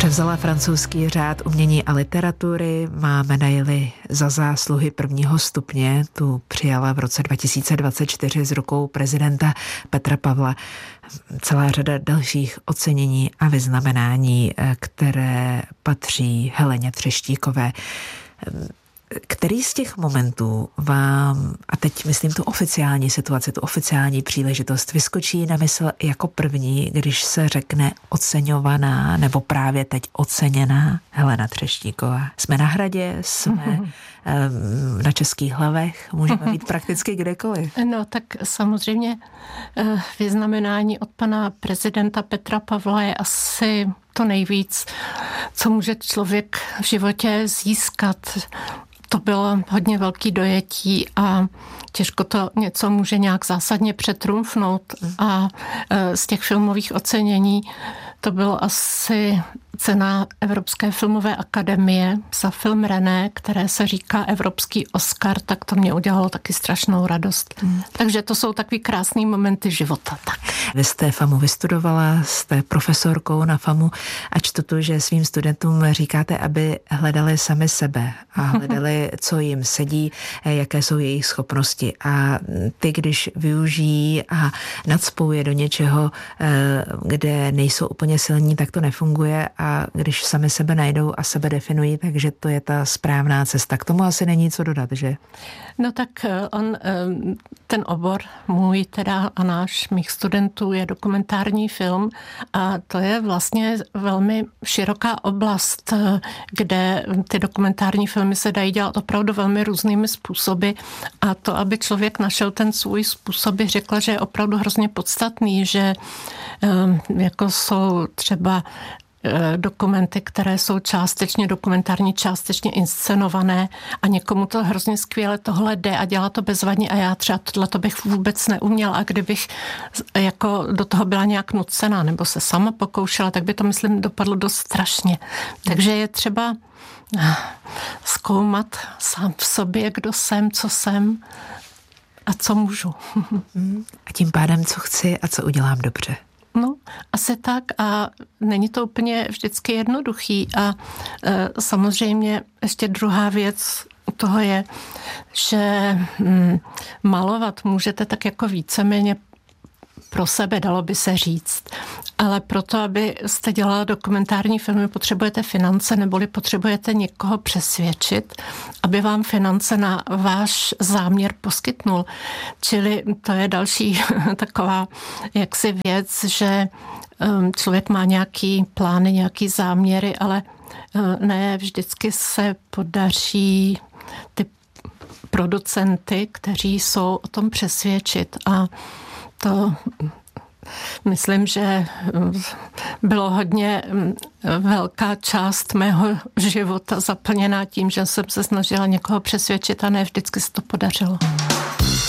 Převzala francouzský řád umění a literatury, má medaili za zásluhy prvního stupně, tu přijala v roce 2024 z rukou prezidenta Petra Pavla. Celá řada dalších ocenění a vyznamenání, které patří Heleně Třeštíkové. Který z těch momentů vám, a teď myslím tu oficiální situaci, tu oficiální příležitost, vyskočí na mysl jako první, když se řekne oceňovaná nebo právě teď oceněná Helena Třeštíková? Jsme na Hradě, jsme na Českých hlavech, můžeme být prakticky kdekoliv. No tak samozřejmě vyznamenání od pana prezidenta Petra Pavla je asi to nejvíc, co může člověk v životě získat. To bylo hodně velký dojetí a těžko to něco může nějak zásadně přetrumfnout. A z těch filmových ocenění to bylo asi cena Evropské filmové akademie za film René, které se říká Evropský Oscar, tak to mě udělalo taky strašnou radost. Takže to jsou takový krásný momenty života. Tak. Vy jste FAMU vystudovala, jste profesorkou na FAMU a čtu tu, že svým studentům říkáte, aby hledali sami sebe a hledali, co jim sedí, jaké jsou jejich schopnosti. A ty, když využijí a nacpou je do něčeho, kde nejsou úplně silní, tak to nefunguje a když sami sebe najdou a sebe definují, takže to je ta správná cesta. K tomu asi není co dodat, že? No tak ten obor můj teda a mých studentů je dokumentární film a to je vlastně velmi široká oblast, kde ty dokumentární filmy se dají dělat opravdu velmi různými způsoby a to, aby člověk našel ten svůj způsob, bych řekla, že je opravdu hrozně podstatný, že jako jsou třeba dokumenty, které jsou částečně dokumentární, částečně inscenované a někomu to hrozně skvěle tohle jde a dělá to bezvadně a já třeba tohle bych vůbec neuměla a kdybych jako do toho byla nějak nucená nebo se sama pokoušela, tak by to, myslím, dopadlo dost strašně. Takže je třeba zkoumat sám v sobě, kdo jsem, co jsem a co můžu. A tím pádem, co chci a co udělám dobře. No, asi tak a není to úplně vždycky jednoduchý a samozřejmě ještě druhá věc u toho je, že malovat můžete tak jako víceméně pro sebe, dalo by se říct. Ale proto, abyste dělala dokumentární filmy, potřebujete finance, neboli potřebujete někoho přesvědčit, aby vám finance na váš záměr poskytnul. Čili to je další taková jaksi věc, že člověk má nějaký plány, nějaký záměry, ale ne vždycky se podaří ty producenty, kteří jsou o tom přesvědčit a to myslím, že bylo hodně velká část mého života zaplněná tím, že jsem se snažila někoho přesvědčit a ne vždycky se to podařilo.